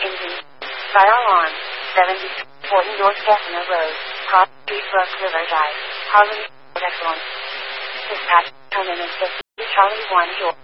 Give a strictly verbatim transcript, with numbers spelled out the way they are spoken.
Engine. Fire alarm. seventy. Fortin North Gessner Road. Cross Street Brook River Drive. Harlem. Excellent. Dispatch. Terminus fifty. Charlie one George.